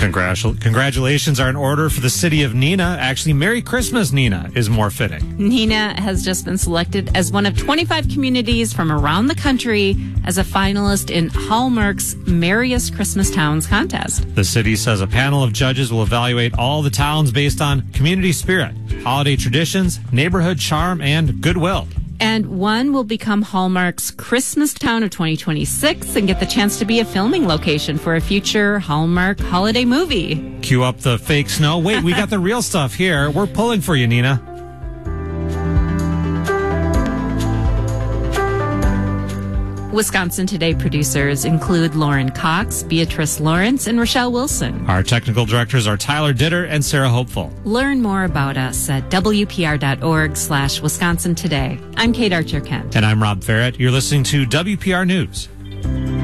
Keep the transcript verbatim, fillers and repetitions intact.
Congratu- congratulations are in order for the city of Neenah. Actually, Merry Christmas, Neenah, is more fitting. Neenah has just been selected as one of twenty-five communities from around the country as a finalist in Hallmark's Merriest Christmas Towns contest. The city says a panel of judges will evaluate all the towns based on community spirit, holiday traditions, neighborhood charm, and goodwill. And one will become Hallmark's Christmas Town of twenty twenty-six and get the chance to be a filming location for a future Hallmark holiday movie. Cue up the fake snow. Wait, we got the real stuff here. We're pulling for you, Neenah. Wisconsin Today producers include Lauren Cox, Beatrice Lawrence, and Rochelle Wilson. Our technical directors are Tyler Ditter and Sarah Hopeful. Learn more about us at W P R dot org slash Wisconsin Today. I'm Kate Archer-Kent. And I'm Rob Ferret. You're listening to W P R News.